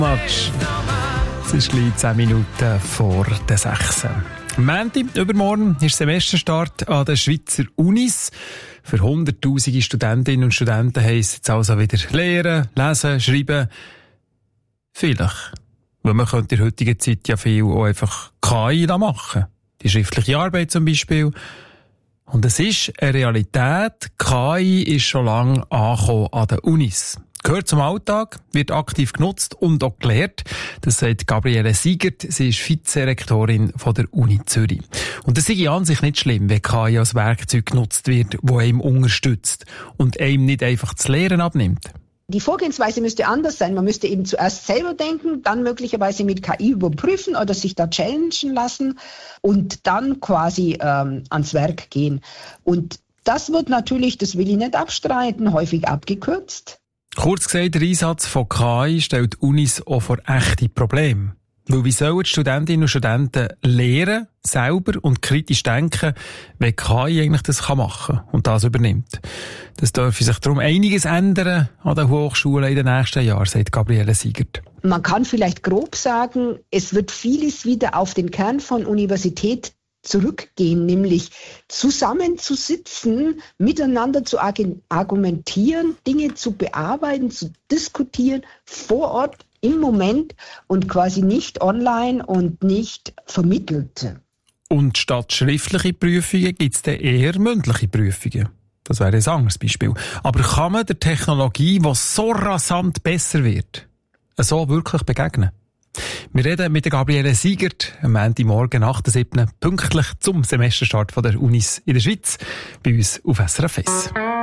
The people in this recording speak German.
Match. Es ist gleich 10 Minuten vor der 6. Montag, übermorgen, ist Semesterstart an den Schweizer Unis. Für hunderttausende Studentinnen und Studenten heisst es jetzt also wieder lernen, lesen, schreiben. Vielleicht. Weil man könnte in der heutigen Zeit ja viel auch einfach KI machen. Die schriftliche Arbeit zum Beispiel. Und es ist eine Realität. KI ist schon lange angekommen an den Unis. Gehört zum Alltag, wird aktiv genutzt und auch gelehrt. Das sagt Gabriele Siegert. Sie ist Vizerektorin von der Uni Zürich. Und das sei an sich nicht schlimm, wenn KI als Werkzeug genutzt wird, das einem unterstützt und einem nicht einfach das Lehren abnimmt. Die Vorgehensweise müsste anders sein. Man müsste eben zuerst selber denken, dann möglicherweise mit KI überprüfen oder sich da challengen lassen und dann quasi ans Werk gehen. Und das wird natürlich, das will ich nicht abstreiten, häufig abgekürzt. Kurz gesagt, der Einsatz von KI stellt Unis auch vor echte Probleme. Weil wie sollen die Studentinnen und Studenten lernen, selber und kritisch denken, wenn KI eigentlich das machen kann und das übernimmt? Das dürfte sich darum einiges ändern an den Hochschulen in den nächsten Jahren, sagt Gabriele Siegert. Man kann vielleicht grob sagen, es wird vieles wieder auf den Kern von Universität zurückgehen, nämlich zusammenzusitzen, miteinander zu argumentieren, Dinge zu bearbeiten, zu diskutieren, vor Ort, im Moment und quasi nicht online und nicht vermittelt. Und statt schriftliche Prüfungen gibt es dann eher mündliche Prüfungen. Das wäre ein anderes Beispiel. Aber kann man der Technologie, die so rasant besser wird, so wirklich begegnen? Wir reden mit der Gabriele Siegert am Montagmorgen 8.7. pünktlich zum Semesterstart der Unis in der Schweiz bei uns auf SRF 1.